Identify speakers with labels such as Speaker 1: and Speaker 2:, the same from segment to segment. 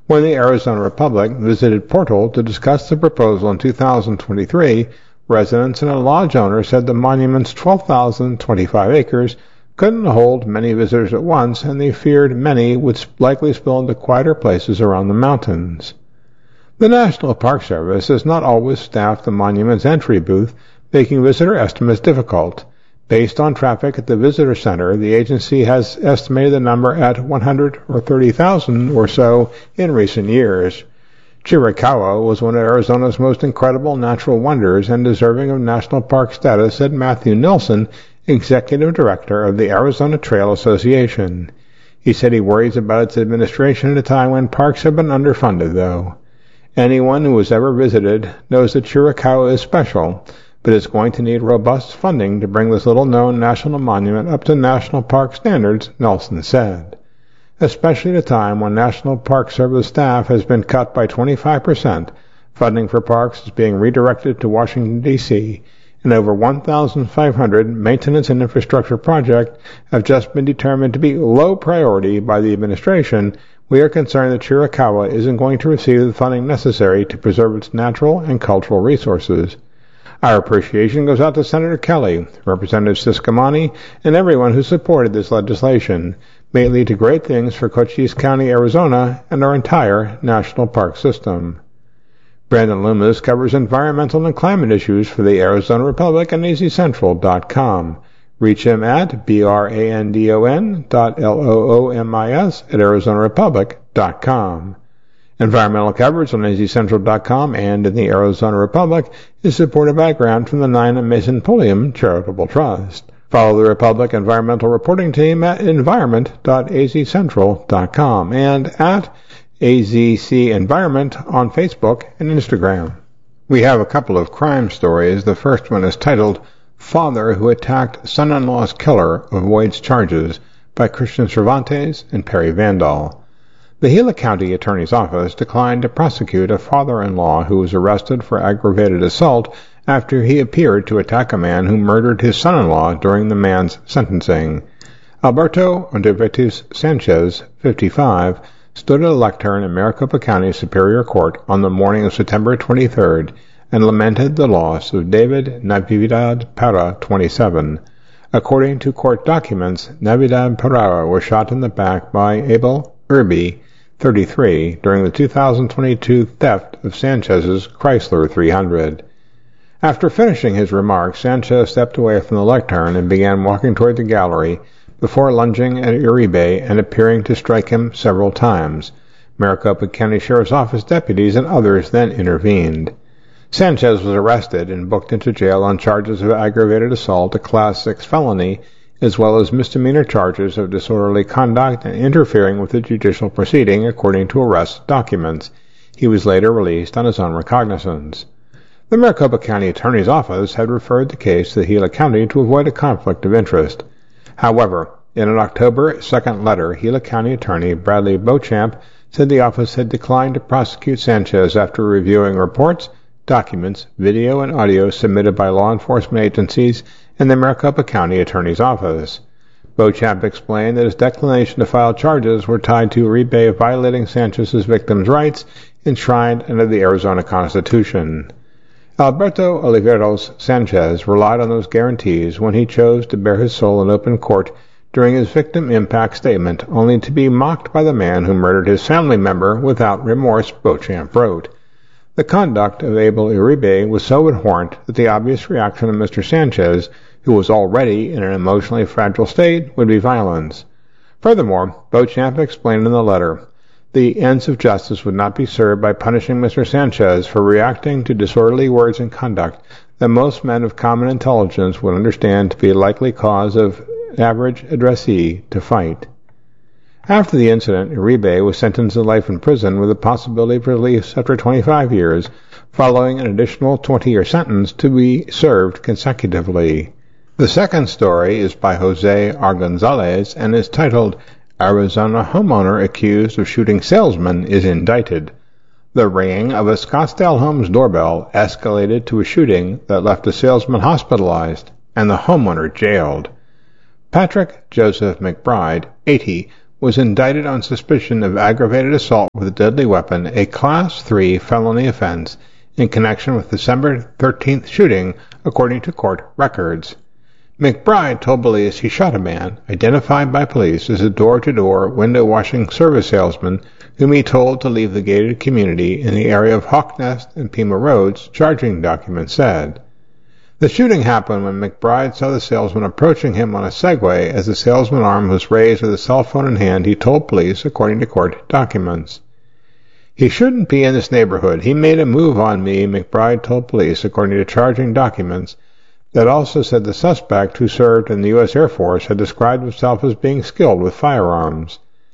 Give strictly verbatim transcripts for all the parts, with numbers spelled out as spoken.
Speaker 1: When the Arizona Republic visited Portal to discuss the proposal in two thousand twenty-three, residents and a lodge owner said the monument's twelve thousand twenty-five acres couldn't hold many visitors at once, and they feared many would likely spill into quieter places around the mountains. The National Park Service has not always staffed the monument's entry booth, making visitor estimates difficult. Based on traffic at the visitor center, the agency has estimated the number at one hundred or thirty thousand or so in recent years. Chiricahua was one of Arizona's most incredible natural wonders and deserving of national park status, said Matthew Nelson, executive director of the Arizona Trail Association. He said he worries about its administration at a time when parks have been underfunded, though. Anyone who has ever visited knows that Chiricahua is special, but is going to need robust funding to bring this little-known national monument up to national park standards, Nelson said. Especially at a time when National Park Service staff has been cut by twenty-five percent, funding for parks is being redirected to Washington, D C, and over one thousand five hundred maintenance and infrastructure projects have just been determined to be low priority by the administration. We are concerned that Chiricahua isn't going to receive the funding necessary to preserve its natural and cultural resources. Our appreciation goes out to Senator Kelly, Representative Ciscomani, and everyone who supported this legislation. May it lead to great things for Cochise County, Arizona, and our entire national park system. Brandon Loomis covers environmental and climate issues for the Arizona Republic and A Z Central dot com. Reach him at brandon dot loomis at arizona republic dot com. Environmental coverage on A Z Central dot com and in the Arizona Republic is supported by a grant from the Nina Mason Pulliam Charitable Trust. Follow the Republic Environmental Reporting Team at environment dot a z central dot com and at A Z C Environment on Facebook and Instagram. We have a couple of crime stories. The first one is titled, Father Who Attacked Son-in-Law's Killer Avoids Charges, by Christian Cervantes and Perry Vandal. The Gila County Attorney's Office declined to prosecute a father-in-law who was arrested for aggravated assault after he appeared to attack a man who murdered his son-in-law during the man's sentencing. Alberto Ontiveros Sanchez, fifty-five, stood at a lectern in Maricopa County Superior Court on the morning of September twenty-third and lamented the loss of David Navidad Parra, twenty-seven. According to court documents, Navidad Parra was shot in the back by Abel Irby, thirty-three, during the two thousand twenty-two theft of Sanchez's Chrysler three hundred. After finishing his remarks, Sanchez stepped away from the lectern and began walking toward the gallery before lunging at Uribe and appearing to strike him several times. Maricopa County Sheriff's Office deputies and others then intervened. Sanchez was arrested and booked into jail on charges of aggravated assault, a Class six felony, as well as misdemeanor charges of disorderly conduct and interfering with the judicial proceeding, according to arrest documents. He was later released on his own recognizance. The Maricopa County Attorney's Office had referred the case to Gila County to avoid a conflict of interest. However, in an October second letter, Gila County Attorney Bradley Beauchamp said the office had declined to prosecute Sanchez after reviewing reports, documents, video, and audio submitted by law enforcement agencies and the Maricopa County Attorney's Office. Beauchamp explained that his declination to file charges were tied to Uribe violating Sanchez's victims' rights enshrined under the Arizona Constitution. Alberto Oliveros Sanchez relied on those guarantees when he chose to bare his soul in open court during his victim impact statement, only to be mocked by the man who murdered his family member without remorse, Beauchamp wrote. The conduct of Abel Uribe was so abhorrent that the obvious reaction of Mister Sanchez, who was already in an emotionally fragile state, would be violence. Furthermore, Beauchamp explained in the letter, the ends of justice would not be served by punishing Mister Sanchez for reacting to disorderly words and conduct that most men of common intelligence would understand to be a likely cause of average addressee to fight. After the incident, Uribe was sentenced to life in prison with the possibility of release after twenty-five years, following an additional twenty-year sentence to be served consecutively. The second story is by Jose R. Gonzalez and is titled, Arizona Homeowner Accused of Shooting Salesman is Indicted. The ringing of a Scottsdale Homes doorbell escalated to a shooting that left a salesman hospitalized and the homeowner jailed. Patrick Joseph McBride, eighty, was indicted on suspicion of aggravated assault with a deadly weapon, a Class three felony offense, in connection with the December thirteenth shooting, according to court records. McBride told police he shot a man, identified by police as a door-to-door window-washing service salesman, whom he told to leave the gated community in the area of Hawknest and Pima Roads, charging documents said. The shooting happened when McBride saw the salesman approaching him on a Segway as the salesman's arm was raised with a cell phone in hand, he told police, according to court documents. He shouldn't be in this neighborhood. He made a move on me, McBride told police, according to charging documents, that also said the suspect, who served in the U S Air Force, had described himself as being skilled with firearms.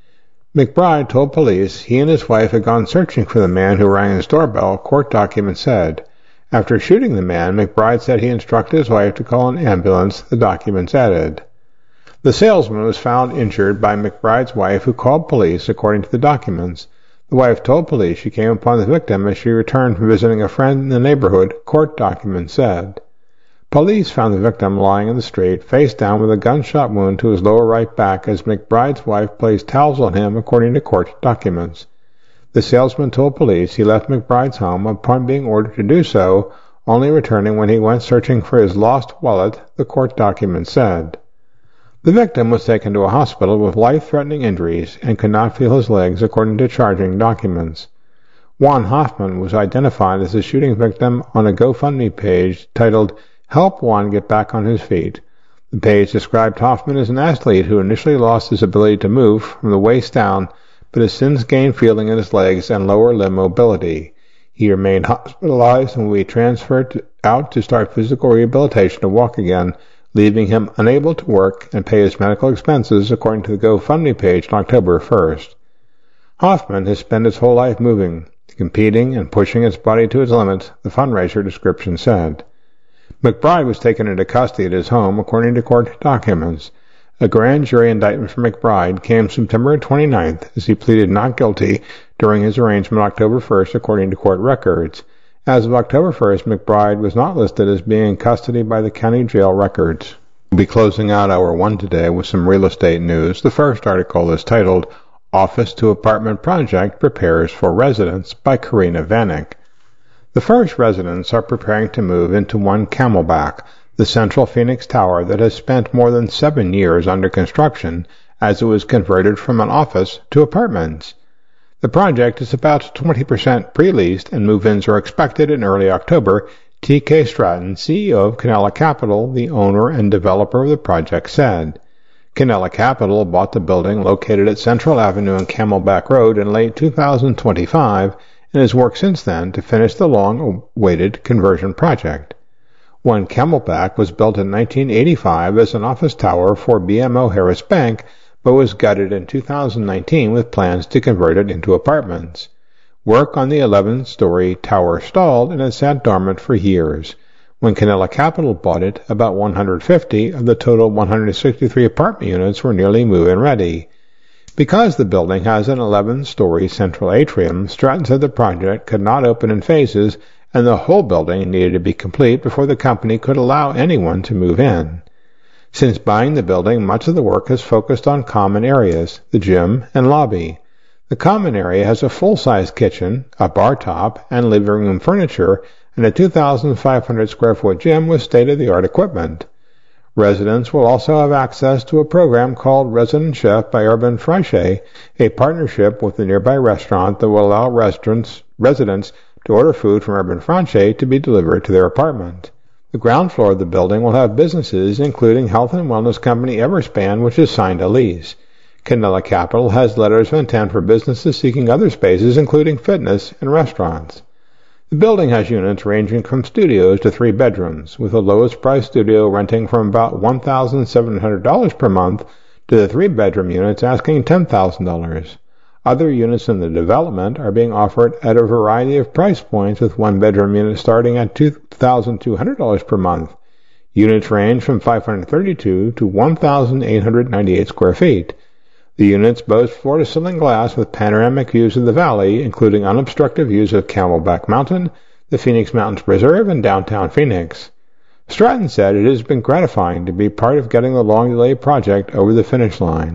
Speaker 1: McBride told police he and his wife had gone searching for the man who rang his doorbell, court documents said. After shooting the man, McBride said he instructed his wife to call an ambulance, the documents added. The salesman was found injured by McBride's wife, who called police, according to the documents. The wife told police she came upon the victim as she returned from visiting a friend in the neighborhood, court documents said. Police found the victim lying in the street, face down with a gunshot wound to his lower right back as McBride's wife placed towels on him, according to court documents. The salesman told police he left McBride's home upon being ordered to do so, only returning when he went searching for his lost wallet, the court documents said. The victim was taken to a hospital with life-threatening injuries and could not feel his legs, according to charging documents. Juan Hoffman was identified as the shooting victim on a GoFundMe page titled Help Juan Get Back on His Feet. The page described Hoffman as an athlete who initially lost his ability to move from the waist down, but has since gained feeling in his legs and lower limb mobility. He remained hospitalized and will be transferred out to start physical rehabilitation to walk again, leaving him unable to work and pay his medical expenses, according to the GoFundMe page on October first. Hoffman has spent his whole life moving, competing, and pushing his body to its limits, the fundraiser description said. McBride was taken into custody at his home, according to court documents. A grand jury indictment for McBride came September twenty-ninth as he pleaded not guilty during his arraignment October first, according to court records. As of October first, McBride was not listed as being in custody by the county jail records. We'll be closing out hour one today with some real estate news. The first article is titled Office to Apartment Project Prepares for Residents by Karina Vanek. The first residents are preparing to move into One Camelback, the Central Phoenix Tower that has spent more than seven years under construction as it was converted from an office to apartments. The project is about twenty percent pre-leased and move-ins are expected in early October, T K Stratton, C E O of Canella Capital, the owner and developer of the project, said. Canella Capital bought the building located at Central Avenue and Camelback Road in late two thousand twenty-five and has worked since then to finish the long-awaited conversion project. One Camelback was built in nineteen eighty-five as an office tower for B M O Harris Bank, but was gutted in two thousand nineteen with plans to convert it into apartments. Work on the eleven-story tower stalled and has sat dormant for years. When Canella Capital bought it, about one hundred fifty of the total one hundred sixty-three apartment units were nearly move-in ready. Because the building has an eleven-story central atrium, Stratton said the project could not open in phases and the whole building needed to be complete before the company could allow anyone to move in. Since buying the building, much of the work has focused on common areas, the gym and lobby. The common area has a full-size kitchen, a bar top, and living room furniture, and a two thousand five hundred square foot gym with state-of-the-art equipment. Residents will also have access to a program called Resident Chef by Urban Freche, a partnership with a nearby restaurant that will allow restaurants, residents to order food from Urban Freche to be delivered to their apartment. The ground floor of the building will have businesses, including health and wellness company Everspan, which has signed a lease. Canella Capital has letters of intent for businesses seeking other spaces, including fitness and restaurants. The building has units ranging from studios to three bedrooms, with the lowest price studio renting from about one thousand seven hundred dollars per month to the three-bedroom units asking ten thousand dollars. Other units in the development are being offered at a variety of price points, with one-bedroom units starting at two thousand two hundred dollars per month. Units range from five hundred thirty-two to one thousand eight hundred ninety-eight square feet. The units boast floor-to-ceiling glass with panoramic views of the valley, including unobstructed views of Camelback Mountain, the Phoenix Mountains Preserve, and downtown Phoenix. Stratton said it has been gratifying to be part of getting the long-delayed project over the finish line.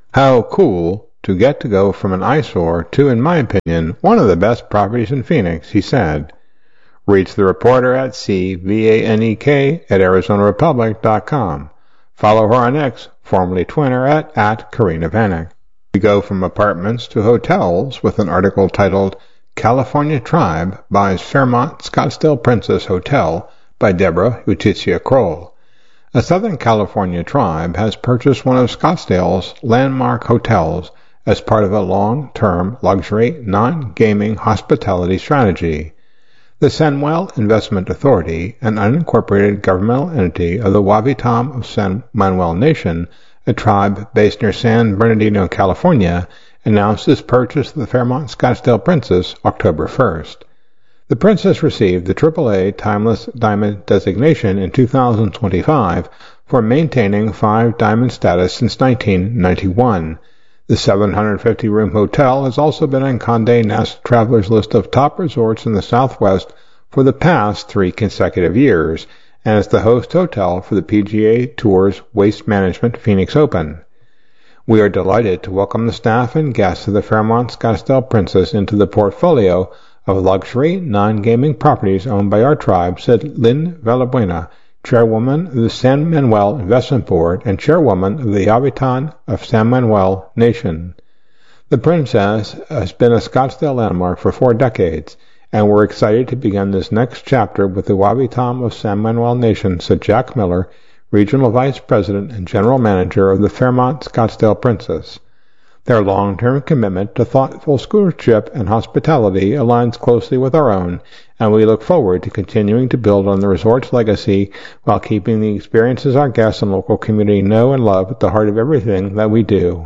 Speaker 1: How cool to get to go from an eyesore to, in my opinion, one of the best properties in Phoenix, he said. Reach the reporter at C V A N E K at Arizona Republic dot com. Follow her on X, formerly Twitter, at, at Karina Vanek. We go from apartments to hotels with an article titled California Tribe Buys Fairmont Scottsdale Princess Hotel by Deborah Utizia Kroll. A Southern California tribe has purchased one of Scottsdale's landmark hotels as part of a long-term luxury, non-gaming hospitality strategy. The Samuel Investment Authority, an unincorporated governmental entity of the Wavitam of San Manuel Nation, a tribe based near San Bernardino, California, announced its purchase of the Fairmont Scottsdale Princess October first. The Princess received the triple A Timeless Diamond designation in two thousand twenty-five for maintaining five diamond status since nineteen ninety-one. The seven hundred fifty room hotel has also been on Condé Nast Traveler's list of top resorts in the Southwest for the past three consecutive years, and is the host hotel for the P G A Tour's Waste Management Phoenix Open. We are delighted to welcome the staff and guests of the Fairmont Scottsdale Princess into the portfolio of luxury, non-gaming properties owned by our tribe, said Lynn Valabuena, chairwoman of the San Manuel Investment Board and chairwoman of the Yavitan of San Manuel Nation. The Princess has been a Scottsdale landmark for four decades, and we're excited to begin this next chapter with the Wavitam of San Manuel Nation, said Jack Miller, Regional Vice President and General Manager of the Fairmont Scottsdale Princess. Their long-term commitment to thoughtful stewardship and hospitality aligns closely with our own, and we look forward to continuing to build on the resort's legacy while keeping the experiences our guests and local community know and love at the heart of everything that we do.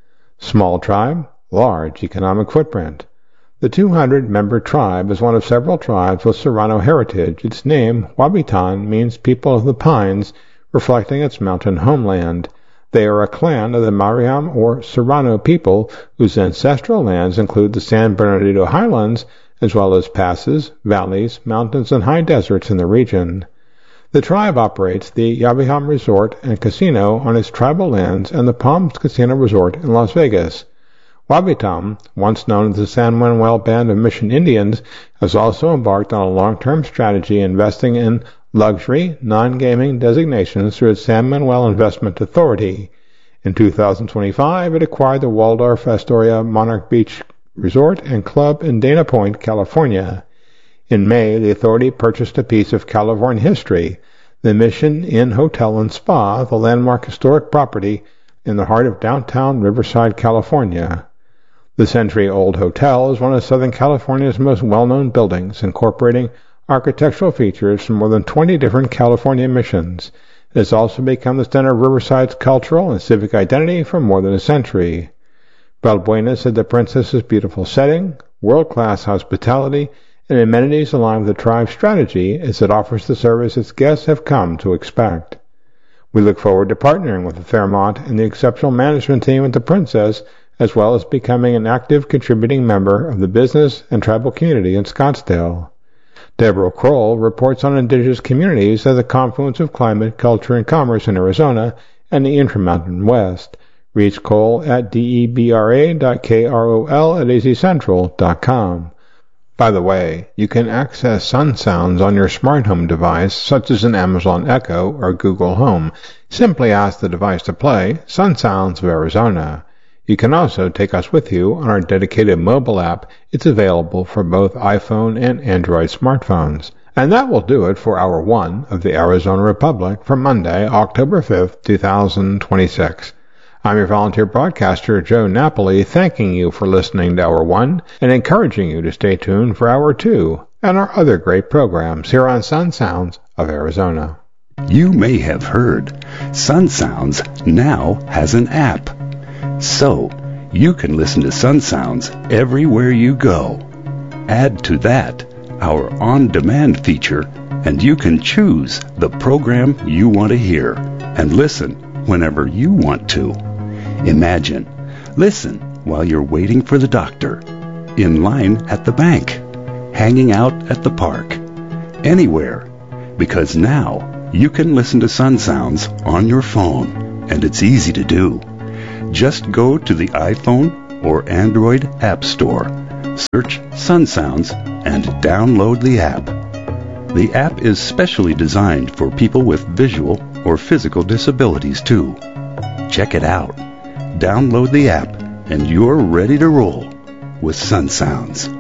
Speaker 1: Small tribe, large economic footprint. The two hundred member tribe is one of several tribes with Serrano heritage. Its name, Wabitan, means people of the pines, reflecting its mountain homeland. They are a clan of the Mariam or Serrano people whose ancestral lands include the San Bernardino Highlands, as well as passes, valleys, mountains, and high deserts in the region. The tribe operates the Yaviham Resort and Casino on its tribal lands and the Palms Casino Resort in Las Vegas. Wabitam, once known as the San Manuel Band of Mission Indians, has also embarked on a long-term strategy investing in luxury, non-gaming designations through its San Manuel Investment Authority. In two thousand twenty-five, it acquired the Waldorf Astoria Monarch Beach Resort and Club in Dana Point, California. In May, the authority purchased a piece of California history, the Mission Inn Hotel and Spa, the landmark historic property in the heart of downtown Riverside, California. The century-old hotel is one of Southern California's most well-known buildings, incorporating architectural features from more than twenty different California missions. It has also become the center of Riverside's cultural and civic identity for more than a century. Valbuena said the Princess's beautiful setting, world-class hospitality, and amenities align with the tribe's strategy as it offers the service its guests have come to expect. We look forward to partnering with the Fairmont and the exceptional management team at the Princess, as well as becoming an active contributing member of the business and tribal community in Scottsdale. Deborah Kroll reports on indigenous communities as a confluence of climate, culture, and commerce in Arizona and the Intermountain West. Reach Kroll at debra dot krol at azcentral dot com. By the way, you can access Sun Sounds on your smart home device, such as an Amazon Echo or Google Home. Simply ask the device to play Sun Sounds of Arizona. You can also take us with you on our dedicated mobile app. It's available for both iPhone and Android smartphones. And that will do it for Hour one of the Arizona Republic for Monday, October fifth, two thousand twenty-six. I'm your volunteer broadcaster, Joe Napoli, thanking you for listening to Hour one and encouraging you to stay tuned for Hour two and our other great programs here on Sun Sounds of Arizona.
Speaker 2: You may have heard Sun Sounds now has an app. So, you can listen to Sun Sounds everywhere you go. Add to that our on-demand feature, and you can choose the program you want to hear and listen whenever you want to. Imagine, listen while you're waiting for the doctor, in line at the bank, hanging out at the park, anywhere, because now you can listen to Sun Sounds on your phone, and it's easy to do. Just go to the iPhone or Android App Store, search Sun Sounds, and download the app. The app is specially designed for people with visual or physical disabilities too. Check it out. Download the app and you're ready to roll with Sun Sounds.